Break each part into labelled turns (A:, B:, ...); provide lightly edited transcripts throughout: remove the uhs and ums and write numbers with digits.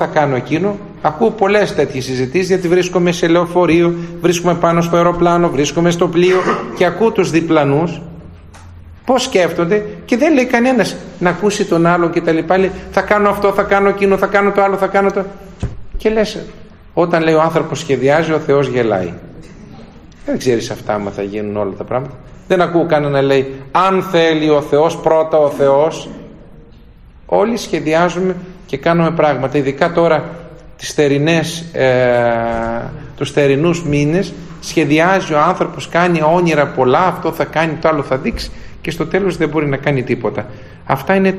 A: θα κάνω εκείνο. Ακούω πολλές τέτοιες συζητήσεις, γιατί βρίσκομαι σε λεωφορείο, βρίσκομαι πάνω στο αεροπλάνο, βρίσκομαι στο πλοίο και ακούω τους διπλανούς πώς σκέφτονται και δεν λέει κανένας να ακούσει τον άλλον και τα λοιπά. Λέει, θα κάνω αυτό, θα κάνω εκείνο, θα κάνω το άλλο, θα κάνω το... Και λες, όταν λέει ο άνθρωπος σχεδιάζει, ο Θεός γελάει. Δεν ξέρεις αυτά άμα θα γίνουν όλα τα πράγματα. Δεν ακούω κανένα να λέει, αν θέλει ο Θεός, πρώτα ο Θεός. Όλοι σχεδιάζουμε και κάνουμε πράγματα, ειδικά τώρα τους θερινούς μήνες. Σχεδιάζει ο άνθρωπος, κάνει όνειρα πολλά, αυτό θα κάνει, το άλλο θα δείξει και στο τέλος δεν μπορεί να κάνει τίποτα. Αυτά είναι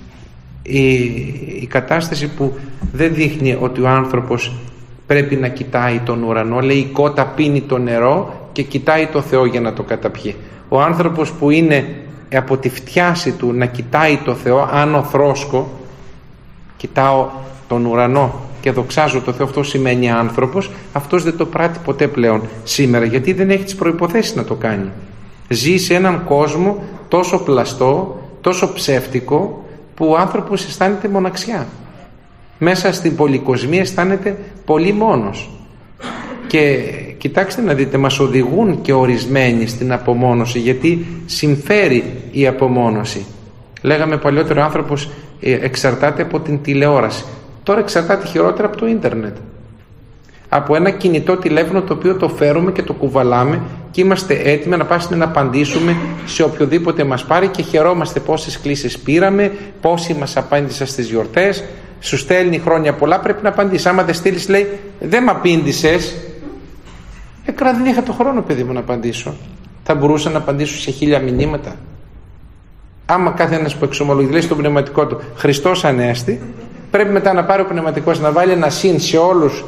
A: η κατάσταση που δεν δείχνει ότι ο άνθρωπος πρέπει να κοιτάει τον ουρανό. Λέει, η κότα πίνει το νερό και κοιτάει το Θεό για να το καταπιεί. Ο άνθρωπος που είναι από τη φτιάση του να κοιτάει το Θεό, άνω θρόσκο, κοιτάω τον ουρανό και δοξάζω το Θεό, αυτό σημαίνει άνθρωπος. Αυτός δεν το πράττει ποτέ πλέον σήμερα, γιατί δεν έχει τις προϋποθέσεις να το κάνει. Ζει σε έναν κόσμο τόσο πλαστό, τόσο ψεύτικο, που ο άνθρωπος αισθάνεται μοναξιά. Μέσα στην πολυκοσμία αισθάνεται πολύ μόνος. Και κοιτάξτε να δείτε, μας οδηγούν και ορισμένοι στην απομόνωση, γιατί συμφέρει η απομόνωση. Λέγαμε παλιότερο, ο άνθρωπος εξαρτάται από την τηλεόραση. Τώρα εξαρτάται χειρότερα από το ίντερνετ. Από ένα κινητό τηλέφωνο το οποίο το φέρουμε και το κουβαλάμε και είμαστε έτοιμοι να πάσουμε να απαντήσουμε σε οποιοδήποτε μας πάρει και χαιρόμαστε πόσες κλήσεις πήραμε, πόσοι μας απάντησαν στις γιορτές. Σου στέλνει χρόνια πολλά, πρέπει να απαντήσει. Άμα δεν στείλεις, λέει, δεν μ' απήντησες. Δεν είχα το χρόνο, παιδί μου, να απαντήσω. Θα μπορούσα να απαντήσω σε 1000 μηνύματα. Άμα κάθε ένας που εξομολογεί, λέει στον πνευματικό του Χριστός Ανέστη, πρέπει μετά να πάρει ο πνευματικός να βάλει ένα συν σε όλους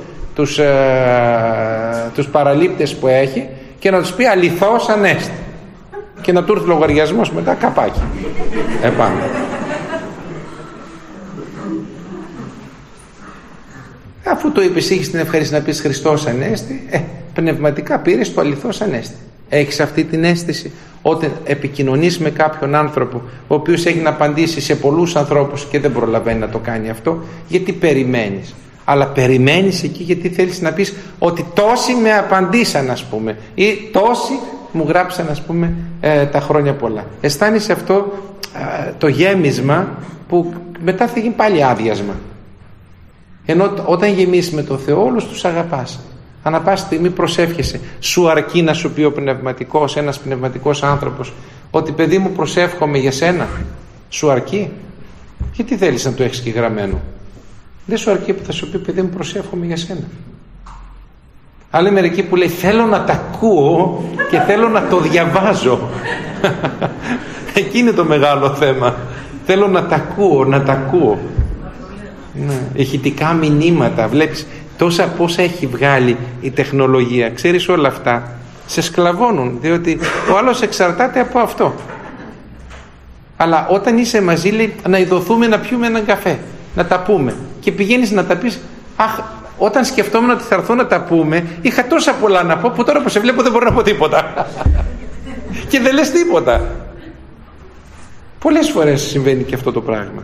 A: τους παραλήπτες που έχει και να τους πει αληθώς Ανέστη, και να του έρθει λογαριασμός μετά καπάκι επάνω. Αφού το είπες, είχες την ευχαρίστηση να πεις Χριστός Ανέστη, πνευματικά πήρες το αληθώς Ανέστη. Έχεις αυτή την αίσθηση όταν επικοινωνείς με κάποιον άνθρωπο ο οποίος έχει να απαντήσει σε πολλούς ανθρώπους και δεν προλαβαίνει να το κάνει αυτό, γιατί περιμένεις? Αλλά περιμένεις εκεί γιατί θέλεις να πεις ότι τόσοι με απαντήσαν, ας πούμε, ή τόσοι μου γράψαν, ας πούμε, τα χρόνια πολλά. Αισθάνεσαι αυτό το γέμισμα που μετά θα γίνει πάλι άδειασμα. Ενώ όταν γεμίσεις με τον Θεό, όλους τους αγαπάς. Ανά πάση στιγμή προσεύχεσαι. Σου αρκεί να σου πει ο πνευματικός, ένας πνευματικός άνθρωπος, ότι παιδί μου προσεύχομαι για σένα? Σου αρκεί? Γιατί θέλεις να το έχεις και γραμμένο? Δεν σου αρκεί που θα σου πει παιδί μου προσεύχομαι για σένα? Άλλοι μερικοί που λέει θέλω να τα ακούω και θέλω να το διαβάζω. Εκεί είναι το μεγάλο θέμα. Θέλω να τα ακούω, να τα ακούω. Ναι. Ηχητικά μηνύματα, βλέπεις πόσα έχει βγάλει η τεχνολογία. Ξέρεις, όλα αυτά σε σκλαβώνουν, διότι ο άλλος εξαρτάται από αυτό. Αλλά όταν είσαι μαζί, λέει, να ειδωθούμε να πιούμε έναν καφέ, να τα πούμε, και πηγαίνεις να τα πεις, αχ, όταν σκεφτόμουν ότι θα έρθω να τα πούμε, είχα τόσα πολλά να πω που τώρα που σε βλέπω δεν μπορώ να πω τίποτα. Και δεν λες τίποτα. Πολλές φορές συμβαίνει και αυτό το πράγμα.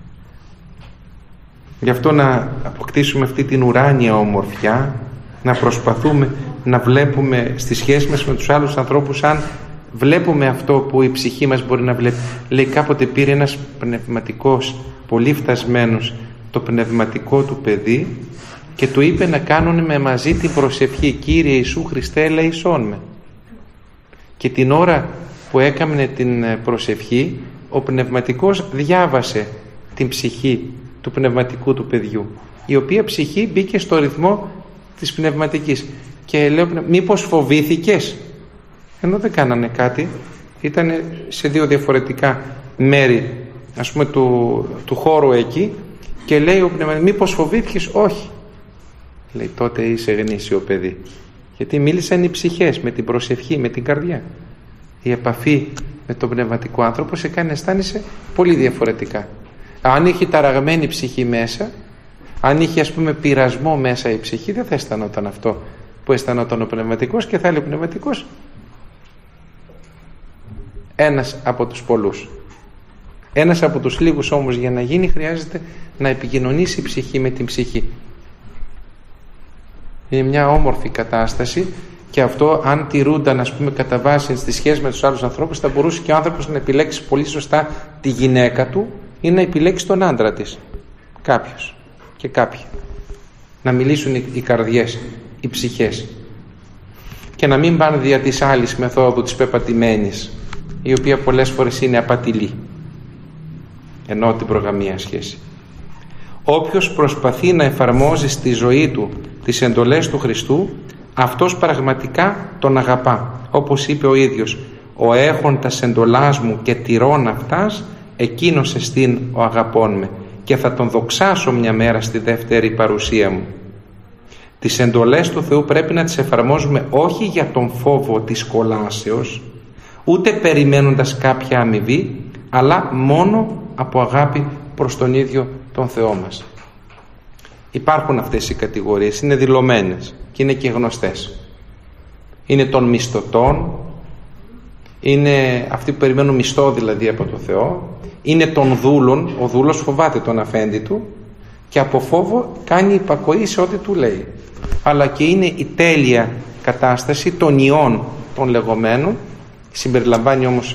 A: Γι' αυτό να αποκτήσουμε αυτή την ουράνια ομορφιά, να προσπαθούμε να βλέπουμε στη σχέση μας με τους άλλους ανθρώπους, αν βλέπουμε αυτό που η ψυχή μας μπορεί να βλέπει. Λέει, κάποτε πήρε ένας πνευματικός πολύ φτασμένος το πνευματικό του παιδί και του είπε να κάνουν με μαζί την προσευχή Κύριε Ιησού Χριστέ ελεησόν με. Και την ώρα που έκαμνε την προσευχή, ο πνευματικός διάβασε την ψυχή του πνευματικού του παιδιού, η οποία ψυχή μπήκε στο ρυθμό της πνευματικής. Και λέω, μήπως φοβήθηκες? Ενώ δεν κάνανε κάτι, ήταν σε δύο διαφορετικά μέρη, ας πούμε, του χώρου εκεί, και λέει ο πνευματικός, μήπως φοβήθηκες? Όχι. Λέει, τότε είσαι γνήσιο παιδί, γιατί μίλησαν οι ψυχές με την προσευχή, με την καρδιά. Η επαφή με τον πνευματικό άνθρωπο σε κάνει να αισθάνεσαι πολύ διαφορετικά. Αν είχε ταραγμένη ψυχή μέσα, αν είχε, ας πούμε, πειρασμό μέσα η ψυχή, δεν θα αισθανόταν αυτό που αισθανόταν ο πνευματικός, και θα λέει ο πνευματικός, ένας από τους πολλούς. Ένας από τους λίγους όμως για να γίνει χρειάζεται να επικοινωνήσει η ψυχή με την ψυχή. Είναι μια όμορφη κατάσταση και αυτό, αν τηρούνταν, ας πούμε, κατά βάση στη σχέση με τους άλλους ανθρώπους, θα μπορούσε και ο άνθρωπος να επιλέξει πολύ σωστά τη γυναίκα του ή να επιλέξει τον άντρα της. Κάποιος και κάποια. Να μιλήσουν οι καρδιές, οι ψυχές. Και να μην πάνε δια της άλλης μεθόδου, της πεπατημένης, η οποία πολλές φορές είναι απατηλή, ενώ την προγαμία σχέση. Όποιος προσπαθεί να εφαρμόζει στη ζωή του τις εντολές του Χριστού, αυτός πραγματικά τον αγαπά. Όπως είπε ο ίδιος, «Ο έχοντας εντολάς μου και τηρών αυτάς, εκείνος εστίν ο αγαπών με, και θα τον δοξάσω μια μέρα στη δεύτερη παρουσία μου». Τις εντολές του Θεού πρέπει να τις εφαρμόζουμε όχι για τον φόβο της κολάσεως, ούτε περιμένοντας κάποια αμοιβή, αλλά μόνο από αγάπη προς τον ίδιο τον Θεό μας. Υπάρχουν αυτές οι κατηγορίες, είναι δηλωμένες και είναι και γνωστές. Είναι των μισθωτών, είναι αυτοί που περιμένουν μισθό δηλαδή από τον Θεό, είναι των δούλων, ο δούλος φοβάται τον αφέντη του και από φόβο κάνει υπακοή σε ό,τι του λέει. Αλλά και είναι η τέλεια κατάσταση των ιών των λεγόμενων, συμπεριλαμβάνει όμως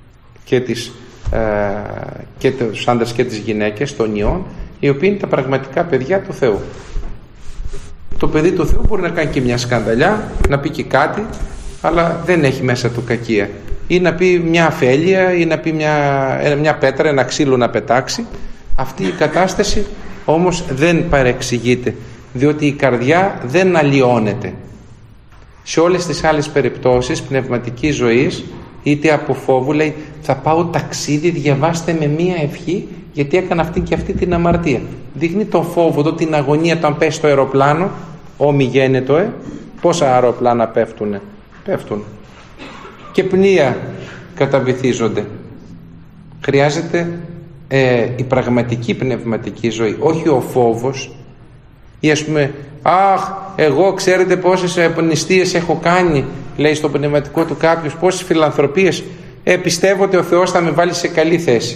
A: και τους άντρες και τις γυναίκες των ιών, οι οποίοι είναι τα πραγματικά παιδιά του Θεού. Το παιδί του Θεού μπορεί να κάνει και μια σκανδαλιά, να πει και κάτι, αλλά δεν έχει μέσα του κακία, ή να πει μια αφέλεια, ή να πει μια πέτρα, ένα ξύλο να πετάξει. Αυτή η κατάσταση όμως δεν παρεξηγείται, διότι η καρδιά δεν αλλοιώνεται. Σε όλες τις άλλες περιπτώσεις πνευματικής ζωής, είτε από φόβου, λέει, θα πάω ταξίδι, διαβάστε με μία ευχή, γιατί έκανα αυτή και αυτή την αμαρτία. Δείχνει τον φόβο εδώ, την αγωνία, όταν πέσει το αεροπλάνο, όμοι γένετο, πόσα αεροπλάνα πέφτουν. Και πλοία καταβυθίζονται. Χρειάζεται η πραγματική πνευματική ζωή, όχι ο φόβος, ή ας πούμε, αχ, εγώ ξέρετε πόσες νηστείες έχω κάνει, λέει στο πνευματικό του κάποιος, πόσες φιλανθρωπίες, πιστεύω ότι ο Θεός θα με βάλει σε καλή θέση.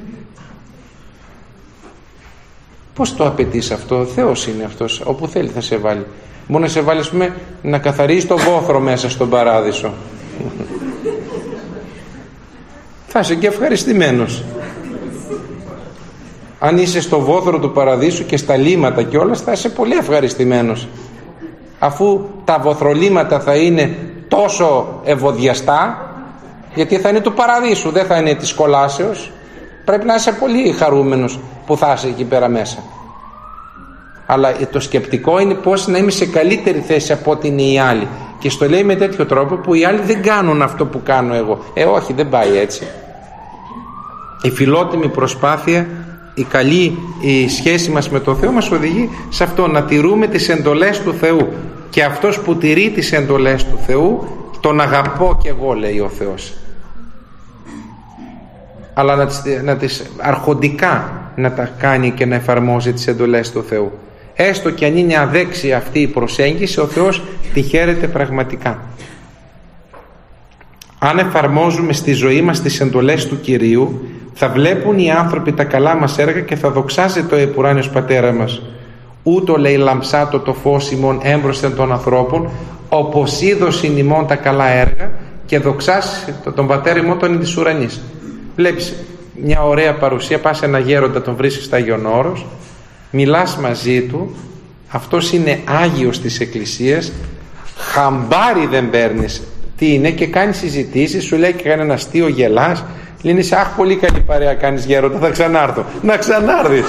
A: Πώς το απαιτείς αυτό? Ο Θεός είναι αυτός, όπου θέλει θα σε βάλει. Μόνο να σε βάλει, ας πούμε, να καθαρίζει το βόθρο μέσα στον παράδεισο. Θα είσαι και ευχαριστημένος. Αν είσαι στο βόθρο του παραδείσου και στα λίματα και όλα, θα είσαι πολύ ευχαριστημένος. Αφού τα βοθρολίματα θα είναι τόσο ευωδιαστά, γιατί θα είναι του παραδείσου, δεν θα είναι της κολάσεως, πρέπει να είσαι πολύ χαρούμενος που θα είσαι εκεί πέρα μέσα. Αλλά το σκεπτικό είναι πώς να είμαι σε καλύτερη θέση από ό,τι είναι οι άλλοι, και στο λέει με τέτοιο τρόπο που οι άλλοι δεν κάνουν αυτό που κάνω εγώ. Όχι, δεν πάει έτσι. Η φιλότιμη προσπάθεια, η καλή η σχέση μας με τον Θεό μας οδηγεί σε αυτό, να τηρούμε τις εντολές του Θεού, και αυτός που τηρεί τις εντολές του Θεού τον αγαπώ και εγώ, λέει ο Θεός. Αλλά να τις αρχοντικά να τα κάνει και να εφαρμόζει τις εντολές του Θεού. Έστω και αν είναι αδέξια αυτή η προσέγγιση, ο Θεός τη χαίρεται πραγματικά. Αν εφαρμόζουμε στη ζωή μας τις εντολές του Κυρίου, θα βλέπουν οι άνθρωποι τα καλά μας έργα και θα δοξάζεται ο επουράνιος Πατέρα μας. Ούτω, λέει, λαμψάτο το φως ημών έμπροσθεν των ανθρώπων, όπως είδωσιν ημών τα καλά έργα, και δοξάσει τον Πατέρα ημών των εις ουρανής. Βλέπεις μια ωραία παρουσία, πας σε ένα γέροντα, τον βρίσκεις στα Άγιον Όρος, μιλάς μαζί του, αυτός είναι Άγιος της Εκκλησίας, χαμπάρι δεν παίρνεις τι είναι, και κάνεις συζητήσεις, σου λέει και κανένα αστείο, γελάς, λύνεις, αχ, πολύ καλή παρέα κάνεις γέροντα, θα ξανάρθω. Να ξανάρθεις.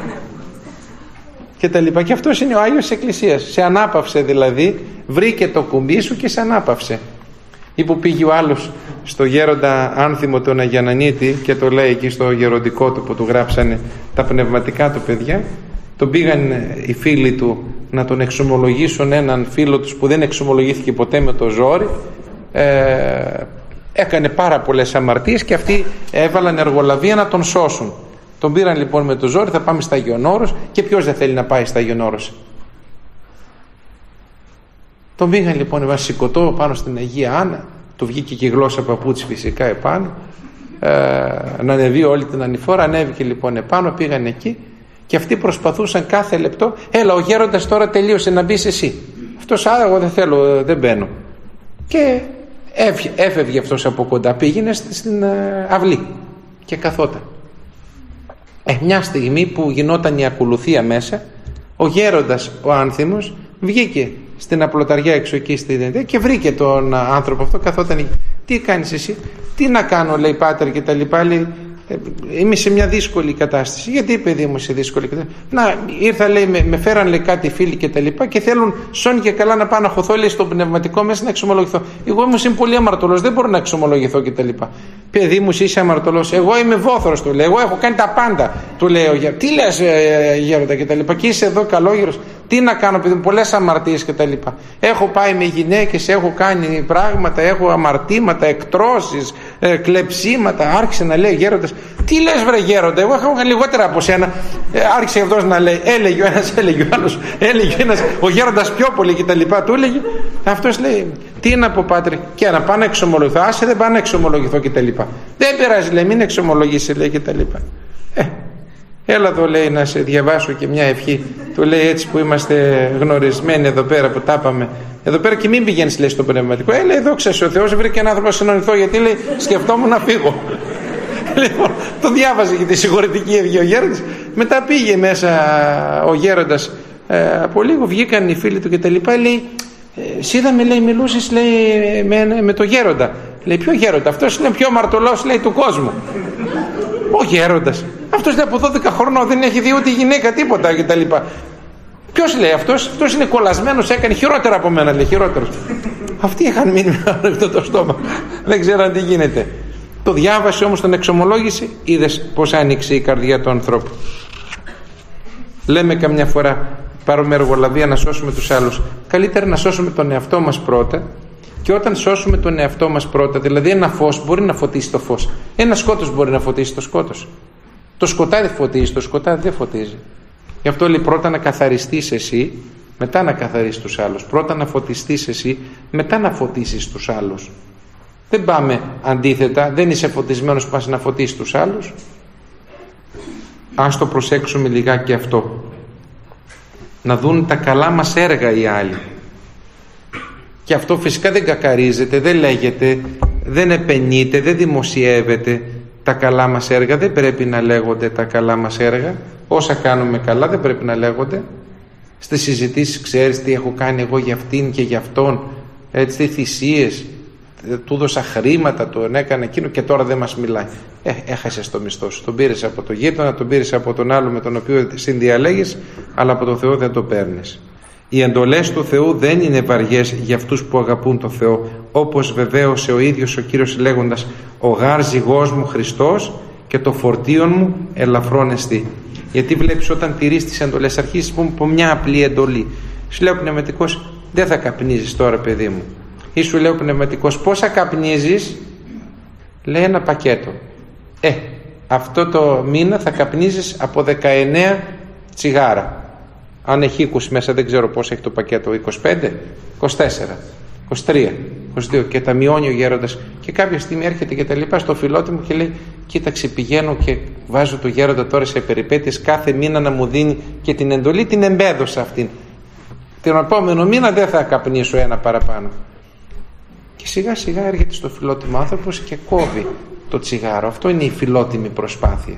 A: Και τα λοιπά. Και αυτός είναι ο Άγιος της Εκκλησίας. Σε ανάπαυσε δηλαδή, βρήκε το κουμπί σου και σε ανάπαυσε. Ή που πήγε ο άλλος στο γέροντα Άνθιμο τον Αγιανανίτη και το λέει εκεί στο γεροντικό του που του γράψανε τα πνευματικά του παιδιά, τον πήγαν οι φίλοι του να τον εξομολογήσουν έναν φίλο τους που δεν εξομολογήθηκε ποτέ με το ζόρι, έκανε πάρα πολλές αμαρτίες και αυτοί έβαλαν εργολαβία να τον σώσουν. Τον πήραν λοιπόν με το ζόρι, θα πάμε στα Άγιον Όρος, και ποιος δεν θέλει να πάει στα Άγιον Όρος? Τον πήγαν λοιπόν σηκωτό πάνω στην Αγία Άννα, του βγήκε και η γλώσσα παπούτσι φυσικά επάνω, να ανεβεί όλη την ανηφόρα. Ανέβηκε λοιπόν επάνω, πήγαν εκεί και αυτοί προσπαθούσαν κάθε λεπτό, έλα ο γέροντας τώρα τελείωσε, να μπεις εσύ. Αυτός, εγώ δεν θέλω, δεν μπαίνω. Και έφευγε αυτός από κοντά, πήγαινε στην αυλή και καθόταν. Μια στιγμή που γινόταν η ακολουθία μέσα, ο γέροντας ο άνθιμος βγήκε στην απλοταριά έξω εκεί στη και βρήκε τον άνθρωπο αυτό, καθόταν εκεί. Τι κάνεις εσύ? Τι να κάνω, λέει, πάτερ, και τα λοιπά. Λέει, είμαι σε μια δύσκολη κατάσταση. Γιατί, παιδί μου, σε δύσκολη κατάσταση? Να, ήρθα, λέει, με φέραν, λέει, κάτι φίλοι και τα λοιπά και θέλουν σώνει και καλά να πάω να χωθώ, λέει, στο πνευματικό μέσα να εξομολογηθώ. Εγώ όμως είμαι πολύ αμαρτωλός, δεν μπορώ να εξομολογηθώ και τα λοιπά. Παιδί μου, είσαι αμαρτωλός? Εγώ είμαι βόθρος, του λέει. Εγώ έχω κάνει τα πάντα, του λέει ο γέροντας. Τι λες, γέροντα, και τα λοιπά. Και είσαι εδώ καλόγερος. Τι να κάνω, παιδί μου, πολλές αμαρτίες και τα λοιπά. Έχω πάει με γυναίκες, έχω κάνει πράγματα, έχω αμαρτήματα, εκτρώσεις, κλεψίματα. Άρχισε να λέει ο γέροντας. Τι λες, βρε γέροντα, εγώ έχω λιγότερα από σένα. Άρχισε αυτός να λέει, έλεγε ο ένας, έλεγε ο άλλος, έλεγε ο ένας, ο γέροντας πιο πολύ και τα λοιπά. Του έλεγε, αυτός λέει, τι να πω, Πάτρε, και να πάω να εξομολογηθώ? Άσε, δεν πάω να εξομολογηθώ και τα λοιπά. Δεν πειράζει, λέει, μην εξομολογήσει, λέει, και τα λοιπά. Έλα εδώ, λέει, να σε διαβάσω και μια ευχή. Του λέει, έτσι που είμαστε γνωρισμένοι εδώ πέρα που τα είπαμε, εδώ πέρα, και μην πηγαίνεις, λέει, στο πνευματικό. Λέει, εδώ ξέρεις, ο Θεός βρήκε έναν άνθρωπο να συνονιθώ, γιατί, λέει, σκεφτόμουν να φύγω. Λοιπόν, το διάβαζε και τη συγχωρητική ευχή ο γέροντας. Μετά πήγε μέσα ο γέροντας, από λίγο βγήκαν οι φίλοι του και τα λοιπά. Λέει, είδαμε, λέει, μιλούσες, λέει, με το γέροντα. Λέει, ποιο γέροντα? Αυτός είναι πιο αμαρτωλός, λέει, του κόσμου. Ο γέροντας. Αυτός, λέει, από 12 χρονών δεν έχει δει ούτε γυναίκα, τίποτα κτλ. Ποιος, λέει, αυτός είναι κολλασμένος, έκανε χειρότερα από μένα, λέει, χειρότερος. Αυτοί είχαν μείνει με ανοιχτό το στόμα. Δεν ξέραν τι γίνεται. Το διάβασε όμως, τον εξομολόγησε, είδες πως άνοιξε η καρδιά του ανθρώπου. Λέμε καμιά φορά, πάρουμε εργολαβία να σώσουμε τους άλλους. Καλύτερα να σώσουμε τον εαυτό μας πρώτα. Και όταν σώσουμε τον εαυτό μας πρώτα, δηλαδή ένα φως μπορεί να φωτίσει το φως, ένα σκότος μπορεί να φωτίσει το σκότος. Το σκοτάδι φωτίζει, το σκοτάδι δεν φωτίζει. Γι' αυτό, λέει, πρώτα να καθαριστείς εσύ, μετά να καθαρίσεις τους άλλους. Πρώτα να φωτιστείς εσύ, μετά να φωτίσεις τους άλλους. Δεν πάμε αντίθετα, δεν είσαι φωτισμένος, πας να φωτίσεις τους άλλους. Ας το προσέξουμε λιγάκι αυτό. Να δουν τα καλά μας έργα οι άλλοι. Και αυτό φυσικά δεν κακαρίζεται, δεν λέγεται, δεν επενείται, δεν δημοσιεύεται. Τα καλά μας έργα δεν πρέπει να λέγονται τα καλά μας έργα. Όσα κάνουμε καλά δεν πρέπει να λέγονται. Στις συζητήσεις ξέρεις τι έχω κάνει εγώ για αυτήν και για αυτόν, έτσι, θυσίες, του δώσα χρήματα, τον έκανα εκείνο και τώρα δεν μας μιλάει. Έχασες το μισθό σου. Τον πήρες από το γείτονα, τον πήρες από τον άλλο με τον οποίο συνδιαλέγεις, αλλά από τον Θεό δεν το παίρνεις. Οι εντολές του Θεού δεν είναι βαριές για αυτούς που αγαπούν τον Θεό, όπως βεβαίωσε ο ίδιος ο Κύριος λέγοντας, ο γάρ ζυγός μου Χριστός και το φορτίον μου ελαφρόν εστί. Γιατί βλέπεις, όταν τηρείς τις εντολές, αρχίζεις από μια απλή εντολή. Σου λέει ο πνευματικός, δεν θα καπνίζεις τώρα, παιδί μου. Ή σου λέει ο πνευματικός, πόσα καπνίζεις? Λέει, ένα πακέτο. Αυτό το μήνα θα καπνίζεις από 19 τσιγάρα. Αν έχει 20 μέσα, δεν ξέρω πώς έχει το πακέτο, 25, 24, 23, 22, και τα μειώνει ο γέροντας. Και κάποια στιγμή έρχεται και τα λοιπά στο φιλότιμο και λέει, κοίταξε, πηγαίνω και βάζω το γέροντα τώρα σε περιπέτειες, κάθε μήνα να μου δίνει και την εντολή, την εμπέδωσα αυτήν. Την επόμενο μήνα δεν θα καπνίσω ένα παραπάνω. Και σιγά σιγά έρχεται στο φιλότιμο άνθρωπος και κόβει το τσιγάρο. Αυτό είναι η φιλότιμη προσπάθεια.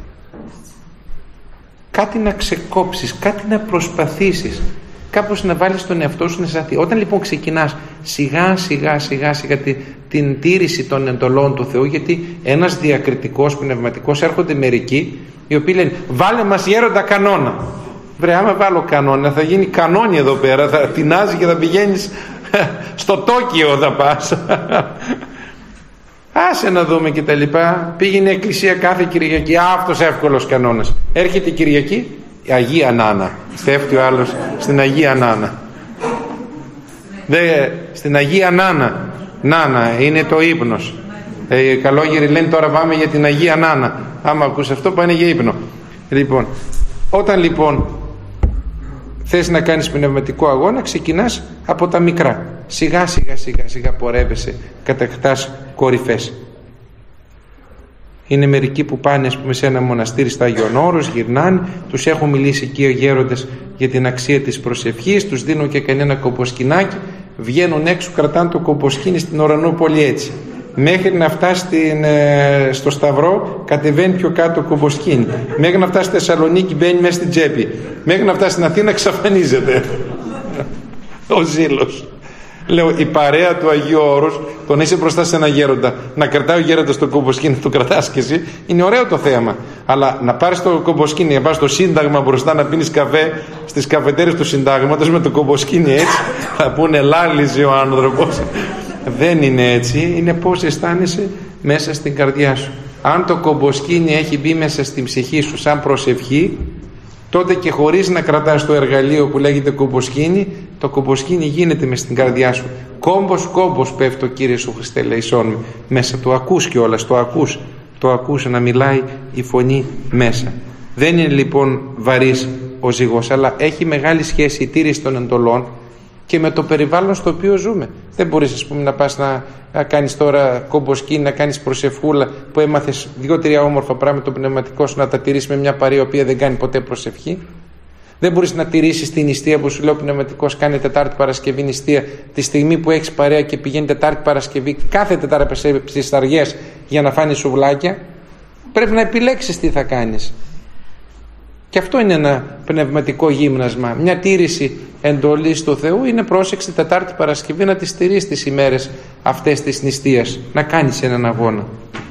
A: Κάτι να ξεκόψεις, κάτι να προσπαθήσεις, κάπως να βάλεις τον εαυτό σου να σταθεί. Όταν λοιπόν ξεκινάς σιγά σιγά την τήρηση των εντολών του Θεού, γιατί ένας διακριτικός πνευματικός, έρχονται μερικοί οι οποίοι λένε, βάλε μας γέροντα κανόνα. Βρε, άμα βάλω κανόνα θα γίνει κανόνι εδώ πέρα, θα τεινάζει και θα πηγαίνεις στο Τόκιο, θα πας. Άσε να δούμε και τα λοιπά. Πήγαινε η εκκλησία κάθε Κυριακή. Αυτός εύκολος κανόνας. Έρχεται η Κυριακή, η Αγία Νάνα. Στέφτει ο άλλος στην Αγία Νάνα. Στην Αγία Νάνα. Νάνα είναι το ύπνος. Οι καλόγεροι λένε, τώρα πάμε για την Αγία Νάνα. Άμα ακούς αυτό, πάνε για ύπνο. Λοιπόν, όταν λοιπόν θες να κάνεις πνευματικό αγώνα, ξεκινάς από τα μικρά. Σιγά σιγά πορεύεσαι, κατακτάς κορυφές. Είναι μερικοί που πάνε, ας πούμε, σε ένα μοναστήρι στα Άγιον Όρος, γυρνάνε, τους έχουν μιλήσει εκεί οι γέροντες για την αξία της προσευχής, τους δίνουν και κανένα κομποσκινάκι, βγαίνουν έξω, κρατάνε το κομποσκίνι στην ουρανόπολη έτσι. Μέχρι να φτάσει στο Σταυρό, κατεβαίνει πιο κάτω το κομποσκίνι. Μέχρι να φτάσει στη Θεσσαλονίκη, μπαίνει μέσα στην τσέπη. Μέχρι να φτάσει στην Αθήνα, εξαφανίζεται ο ζήλος. Λέω, η παρέα του Αγίου Όρους, τον είσαι μπροστά σε ένα γέροντα, να κρατάει ο γέροντας το κομποσκίνι, το κρατάς και εσύ, είναι ωραίο το θέμα. Αλλά να πάρεις το κομποσκίνι, να πας στο Σύνταγμα μπροστά να πίνεις καφέ στις καφετέρειες του Συντάγματος με το κομποσκίνι έτσι, θα πούνε λάλιζε ο άνθρωπος. Δεν είναι έτσι, είναι πώς αισθάνεσαι μέσα στην καρδιά σου. Αν το κομποσκίνι έχει μπει μέσα στην ψυχή σου σαν προσευχή, τότε και χωρίς να κρατάς το εργαλείο που λέγεται κομποσκίνι, το κομποσκίνι γίνεται μες στην καρδιά σου. Κόμπος πέφτει ο Κύριε σου Χριστέ λεησόν με. Μέσα το ακούς κιόλας, το ακούς να μιλάει η φωνή μέσα. Δεν είναι λοιπόν βαρύς ο ζυγός, αλλά έχει μεγάλη σχέση η τήρηση των εντολών και με το περιβάλλον στο οποίο ζούμε. Δεν μπορείς, ας πούμε, να πας να κάνεις τώρα κομποσκίνη, να κάνεις προσευχούλα που έμαθες 2-3 όμορφα πράγματα το πνευματικό σου, να τα τηρήσεις με μια παρέα η οποία δεν κάνει ποτέ προσευχή. Δεν μπορείς να τηρήσεις την νηστεία που σου λέει ο πνευματικός, κάνει Τετάρτη Παρασκευή νηστεία, τη στιγμή που έχεις παρέα και πηγαίνει Τετάρτη Παρασκευή κάθε Τετάρτη στις αργές για να φάνεις σουβλάκια. Πρέπει να επιλέξεις τι θα κάνεις. Και αυτό είναι ένα πνευματικό γύμνασμα. Μια τήρηση εντολής του Θεού είναι πρόσεξη Τετάρτη Παρασκευή να τις τηρείς τις ημέρες αυτές της νηστείας, να κάνεις έναν αγώνα.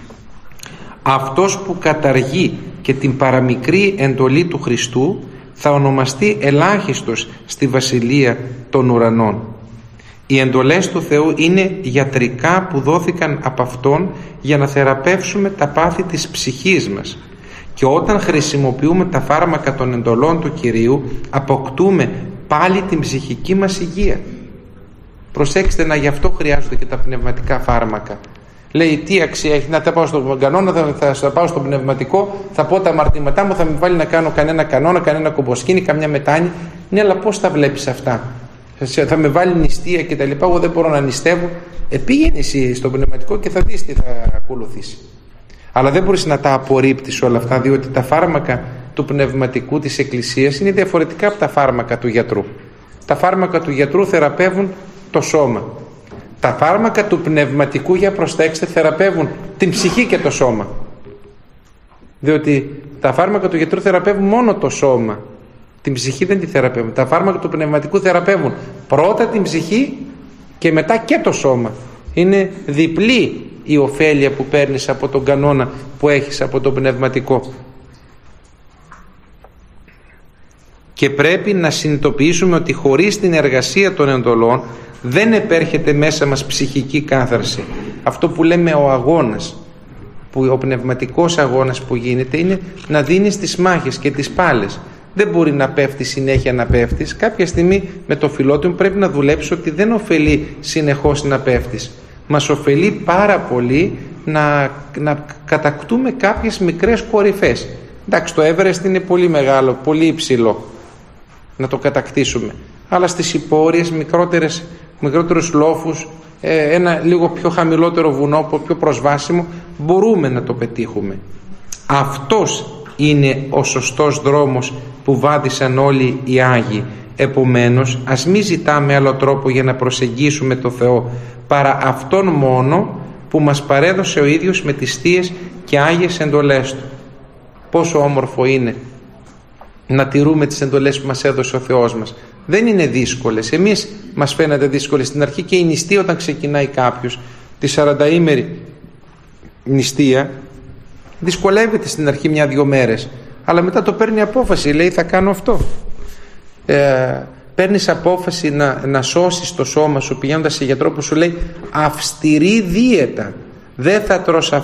A: Αυτός που καταργεί και την παραμικρή εντολή του Χριστού θα ονομαστεί ελάχιστος στη Βασιλεία των Ουρανών. Οι εντολές του Θεού είναι γιατρικά που δόθηκαν από Αυτόν για να θεραπεύσουμε τα πάθη της ψυχής μας. Και όταν χρησιμοποιούμε τα φάρμακα των εντολών του Κυρίου, αποκτούμε πάλι την ψυχική μας υγεία. Προσέξτε, να γι' αυτό χρειάζονται και τα πνευματικά φάρμακα. Λέει, τι αξία έχει να τα πάω στον κανόνα, θα πάω στο πνευματικό, θα πω τα αμαρτήματά μου, θα με βάλει να κάνω κανένα κανόνα, κανένα κομποσκίνη, καμιά μετάνη. Ναι, αλλά πώς τα βλέπεις αυτά? Θα με βάλει νηστεία και τα λοιπά, εγώ δεν μπορώ να νηστεύω. Πήγαινε εσύ στο πνευματικό και θα δεις τι θα ακολουθήσει. Αλλά δεν μπορείς να τα απορρίπτεις όλα αυτά, διότι τα φάρμακα του πνευματικού της Εκκλησίας είναι διαφορετικά από τα φάρμακα του γιατρού. Τα φάρμακα του γιατρού θεραπεύουν το σώμα. Τα φάρμακα του πνευματικού, για προσέξτε, θεραπεύουν την ψυχή και το σώμα. Διότι τα φάρμακα του γιατρού θεραπεύουν μόνο το σώμα. Την ψυχή δεν τη θεραπεύουν. Τα φάρμακα του πνευματικού θεραπεύουν πρώτα την ψυχή και μετά και το σώμα. Είναι διπλή η ωφέλεια που παίρνεις από τον κανόνα που έχεις από το πνευματικό. Και πρέπει να συνειδητοποιήσουμε ότι χωρίς την εργασία των εντολών δεν επέρχεται μέσα μας ψυχική κάθαρση. Αυτό που λέμε ο αγώνας, ο πνευματικός αγώνας που γίνεται, είναι να δίνεις τις μάχες και τις πάλες. Δεν μπορεί να πέφτεις συνέχεια, να πέφτεις. Κάποια στιγμή με το φιλότιμο πρέπει να δουλέψεις ότι δεν ωφελεί συνεχώς να πέφτεις. Μας ωφελεί πάρα πολύ να κατακτούμε κάποιες μικρές κορυφές. Εντάξει, το Everest είναι πολύ μεγάλο, πολύ υψηλό να το κατακτήσουμε, αλλά στις υπόρειες, μικρότερους λόφους, ένα λίγο πιο χαμηλότερο βουνό, πιο προσβάσιμο, μπορούμε να το πετύχουμε. Αυτός είναι ο σωστός δρόμος που βάδισαν όλοι οι Άγιοι. Επομένως, ας μην ζητάμε άλλο τρόπο για να προσεγγίσουμε το Θεό παρά αυτόν μόνο που μας παρέδωσε ο ίδιος με τις θείες και άγιες εντολές Του. Πόσο όμορφο είναι να τηρούμε τις εντολές που μας έδωσε ο Θεός μας. Δεν είναι δύσκολες. Εμείς μας φαίνεται δύσκολες στην αρχή, και η νηστεία, όταν ξεκινάει κάποιος τη 40ημερη νηστεία, δυσκολεύεται στην αρχή 1-2 μέρες, αλλά μετά το παίρνει απόφαση, λέει θα κάνω αυτό. Παίρνεις απόφαση να σώσεις το σώμα σου πηγαίνοντας σε γιατρό που σου λέει αυστηρή δίαιτα, δεν θα τρως